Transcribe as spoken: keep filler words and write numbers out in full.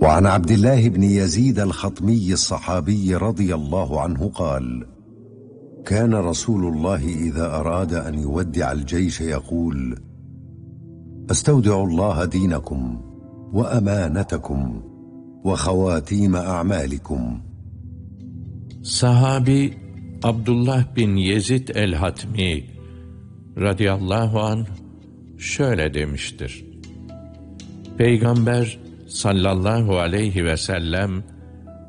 وعن عبد الله بن يزيد الخطمي الصحابي رضي الله عنه قال: كان رسول الله إذا أراد أن يودع الجيش يقول: أستودع الله دينكم وأمانتكم وخواتيم أعمالكم. Sahabi Abdullah bin Yezid el-Hatmi radıyallahu anh şöyle demiştir: Peygamber sallallahu aleyhi ve sellem